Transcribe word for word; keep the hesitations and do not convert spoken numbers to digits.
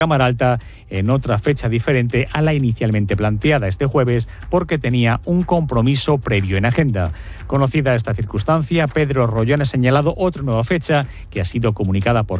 Cámara Alta en otra fecha diferente a la inicialmente planteada este jueves porque tenía un compromiso previo en agenda. Conocida esta circunstancia, Pedro Rollón ha señalado otra nueva fecha que ha sido comunicada por